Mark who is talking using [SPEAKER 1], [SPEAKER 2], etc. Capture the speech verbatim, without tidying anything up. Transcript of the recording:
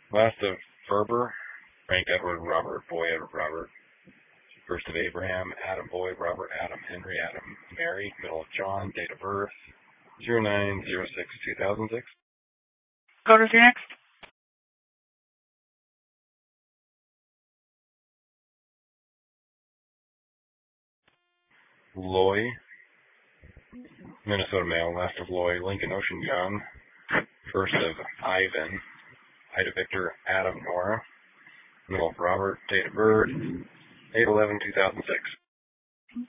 [SPEAKER 1] Last of Ferber, Frank Edward Robert Boy Edward Robert. First of Abraham, Adam Boy Robert Adam Henry Adam Mary. Middle of John. Date of birth zero nine zero six two thousand six.
[SPEAKER 2] Go to the next.
[SPEAKER 1] Loy, Minnesota male. Last of Loy, Lincoln Ocean John. First of Ivan, Ida Victor Adam Nora. Middle of Robert. Date of birth eight eleven two thousand six.